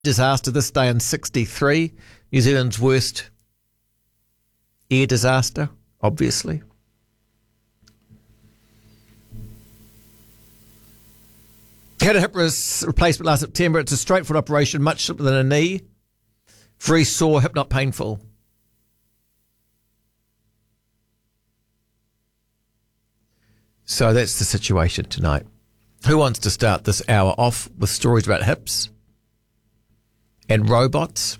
disaster this day in 1963. New Zealand's worst air disaster, obviously. Had a hip replacement last September. It's a straightforward operation, much simpler than a knee. Very sore, hip not painful. So that's the situation tonight. Who wants to start this hour off with stories about hips and robots?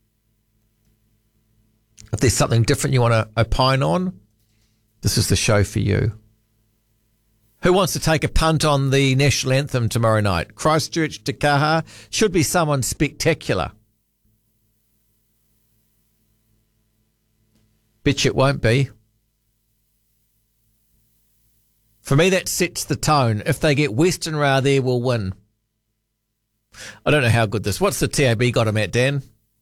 If there's something different you want to opine on, this is the show for you. Who wants to take a punt on the national anthem tomorrow night? Christchurch to Kaha should be someone spectacular. Bet you it won't be. For me, that sets the tone. If they get Western Ra there, we'll win. I don't know how good this... What's the TAB got him at, Dan?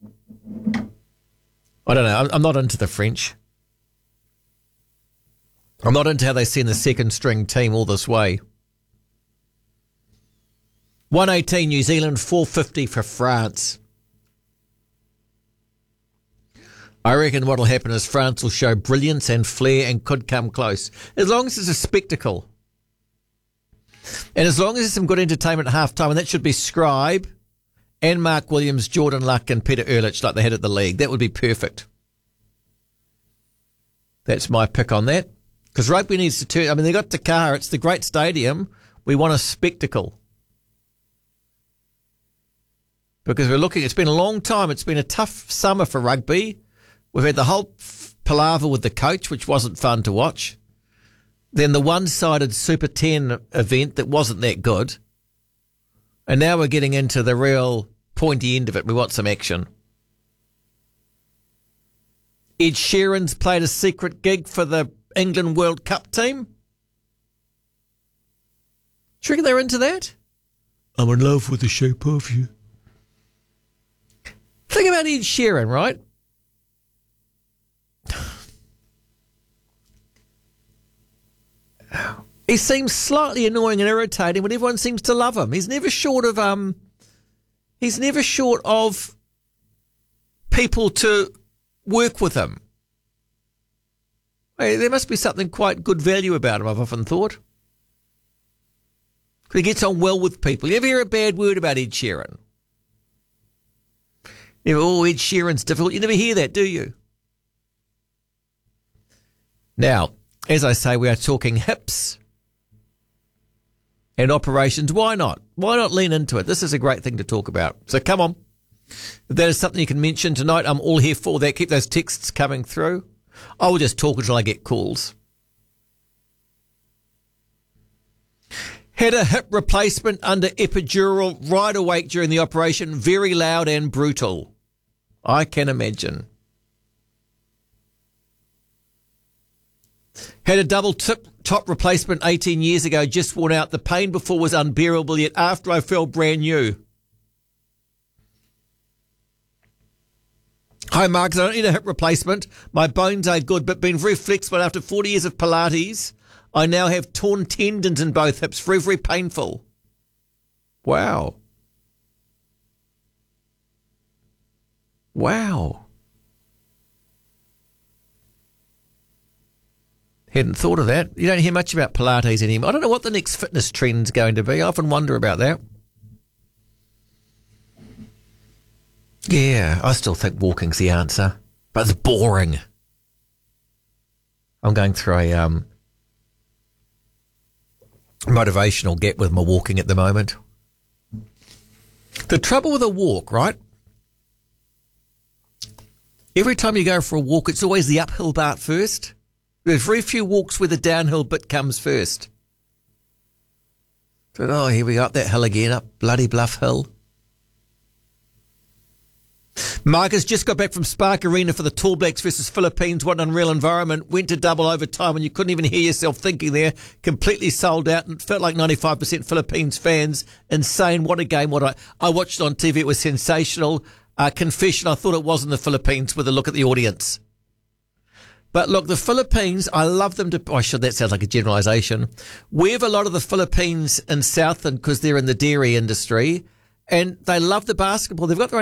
I don't know. I'm not into the French. I'm not into how they send the second string team all this way. 118 New Zealand, 450 for France. I reckon what'll happen is France will show brilliance and flair and could come close. As long as it's a spectacle. And as long as there's some good entertainment at half-time, and that should be Scribe and Mark Williams, Jordan Luck and Peter Ehrlich like they had at the league. That would be perfect. That's my pick on that. Because rugby needs to turn... I mean, they got Takara. It's the great stadium. We want a spectacle. Because we're looking... It's been a long time. It's been a tough summer for rugby. We've had the whole palaver with the coach, which wasn't fun to watch. Then the one-sided Super 10 event that wasn't that good. And now we're getting into the real pointy end of it. We want some action. Ed Sheeran's played a secret gig for the England World Cup team. Do you reckon they're into that? I'm in love with the shape of you. Think about Ed Sheeran, right? He seems slightly annoying and irritating, but everyone seems to love him. He's never short of people to work with him. Hey, there must be something quite good value about him, I've often thought. He gets on well with people. You ever hear a bad word about Ed Sheeran? Ed Sheeran's difficult. You never hear that, do you? Now, as I say, we are talking hips and operations. Why not? Why not lean into it? This is a great thing to talk about. So come on. If that is something you can mention tonight, I'm all here for that. Keep those texts coming through. I will just talk until I get calls. Had a hip replacement under epidural, right awake during the operation. Very loud and brutal. I can imagine. Had a double top replacement 18 years ago, just worn out. The pain before was unbearable, yet after I felt brand new. Hi, Marcus. I don't need a hip replacement. My bones are good, but been very flexible after 40 years of Pilates. I now have torn tendons in both hips. Very, very painful. Wow. Wow. Hadn't thought of that. You don't hear much about Pilates anymore. I don't know what the next fitness trend's going to be. I often wonder about that. Yeah, I still think walking's the answer, but it's boring. I'm going through a motivational gap with my walking at the moment. The trouble with a walk, right? Every time you go for a walk, it's always the uphill part first. There's very few walks where the downhill bit comes first. But, oh, here we go, up that hill again, up bloody Bluff Hill. Marcus just got back from Spark Arena for the Tall Blacks versus Philippines. What an unreal environment. Went to double overtime and you couldn't even hear yourself thinking there. Completely sold out and felt like 95% Philippines fans. Insane. What a game. I watched it on TV. It was sensational. Confession, I thought it was in the Philippines with a look at the audience. But look, the Philippines, I love them to... Oh, sure, that sounds like a generalisation. We have a lot of the Philippines in Southland because they're in the dairy industry. and they love the basketball. They've got their